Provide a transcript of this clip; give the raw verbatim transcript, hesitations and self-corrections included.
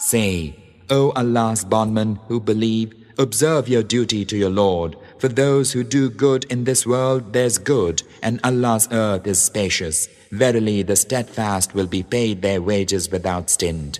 Say, O Allah's bondmen who believe, observe your duty to your Lord. For those who do good in this world, there's good, and Allah's earth is spacious. Verily, the steadfast will be paid their wages without stint.